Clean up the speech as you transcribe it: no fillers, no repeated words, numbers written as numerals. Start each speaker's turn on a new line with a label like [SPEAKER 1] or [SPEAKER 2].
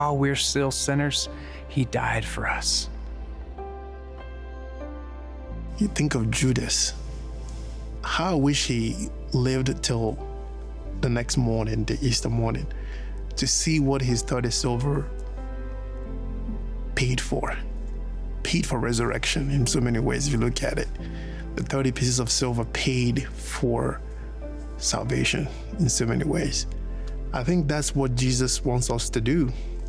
[SPEAKER 1] while we're still sinners, he died for us.
[SPEAKER 2] You think of Judas. How I wish he lived till the next morning, the Easter morning, to see what his 30 silver paid for resurrection in so many ways. If you look at it, the 30 pieces of silver paid for salvation in so many ways. I think that's what Jesus wants us to do.